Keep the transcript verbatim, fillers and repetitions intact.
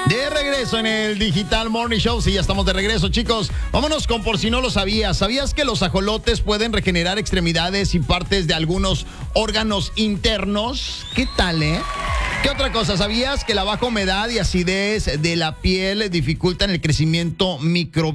De regreso en el Digital Morning Show. Sí, ya estamos de regreso, chicos. Vámonos con por si no lo sabías. ¿Sabías que los ajolotes pueden regenerar extremidades y partes de algunos órganos internos? ¿Qué tal, eh? ¿Qué otra cosa? ¿Sabías que la baja humedad y acidez de la piel dificultan el crecimiento microbiano